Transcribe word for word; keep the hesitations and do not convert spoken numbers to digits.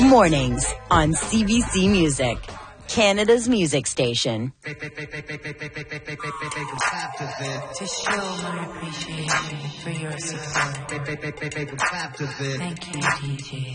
Mornings on C B C Music, Canada's music station. To show my appreciation for your support. Thank you, D J.